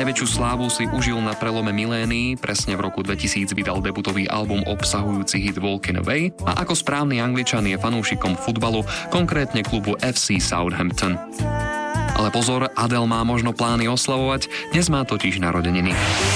Najväčšiu slávu si užil na prelome milénií, presne v roku 2000 vydal debutový album obsahujúci hit Walking Away a ako správny Angličan je fanúšikom futbalu, konkrétne klubu FC Southampton. Ale pozor, Adele má možno plány oslavovať, dnes má totiž narodeniny.